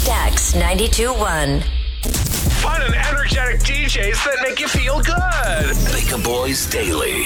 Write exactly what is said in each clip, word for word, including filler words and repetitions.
Stax ninety-two one. Fun and energetic D Js that make you feel good. Bika Boys Daily.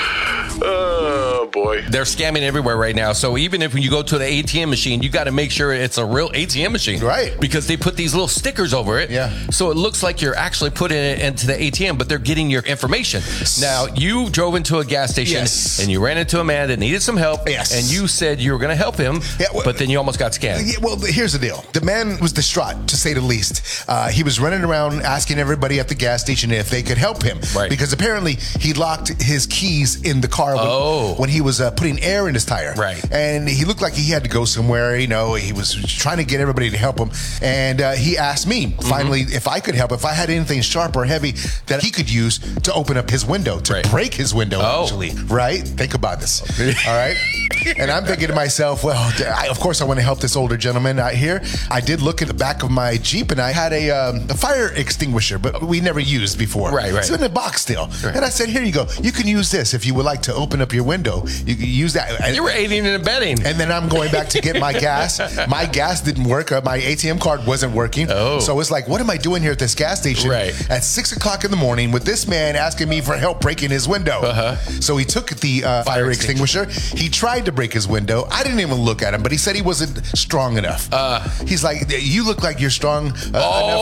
Oh, boy. They're scamming everywhere right now. So even if you go to the A T M machine, you got to make sure it's a real A T M machine. Right. Because they put these little stickers over it. Yeah. So it looks like you're actually putting it into the A T M, but they're getting your information. Now, you drove into a gas station Yes. and you ran into a man that needed some help. Yes. And you said you were going to help him, Yeah, well- but then you almost got scammed. Yeah, well, here's the deal. The man was distraught, to say the least. Uh, he was running around asking everybody at the gas station if they could help him. Right. Because apparently he locked his keys in the car when, Oh. when he was uh, putting air in his tire. Right. And he looked like he had to go somewhere. You know, he was trying to get everybody to help him. And uh, he asked me, finally, Mm-hmm. if I could help, if I had anything sharp or heavy that he could use to open up his window, to Right. break his window, Oh. actually. Right? Think about this. All right? And I'm thinking to myself, well, I, of course I want to help this older gentleman out here. I did look at the back of my Jeep and I had a, um, a fire extinguisher, but we never used before. Right, right. It's in the box still. And I said, here you go. You can use this if you would like to open up your window. You can use that. And, You were aiding and abetting. and then I'm going back to get my gas. My gas didn't work. Uh, my A T M card wasn't working. Oh. So it's like, what am I doing here at this gas station Right. at six o'clock in the morning with this man asking me for help breaking his window? Uh-huh. So he took the uh, fire, Fire extinguisher. He tried to break his window. I didn't even look at him, but he said he wasn't strong enough. Uh, He's like, you look like you're strong uh,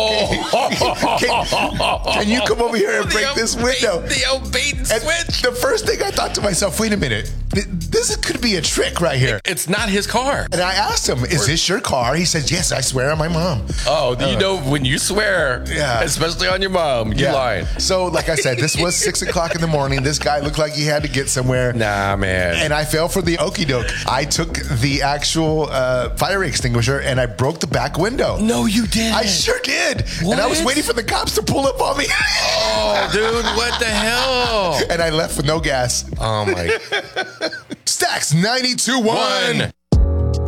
Oh. enough. Can, can- can you come over here and break The this old window? bait- The old bait and And switch. the first thing I thought to myself, wait a minute, th- this could be a trick right here. It's not his car. And I asked him, is this your car? He says, yes, I swear on my mom. Oh, you know, when you swear, Yeah. especially on your mom, you lying. So, like I said, this was six o'clock in the morning. This guy looked like he had to get somewhere. Nah, man. And I fell for the okie doke. I took the actual uh, fire extinguisher and I broke the back window. No, you didn't. I sure did. And I was What? waiting for the cops to pull up on me. Oh, dude, what the hell? And I left with no gas. Oh, my. Stax ninety-two one. One.